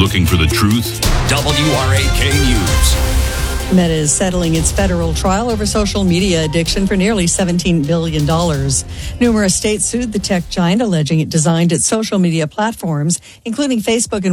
looking for the truth? WRAK News. Meta is settling its federal trial over social media addiction for nearly $17 billion. Numerous states sued the tech giant, alleging it designed its social media platforms, including Facebook and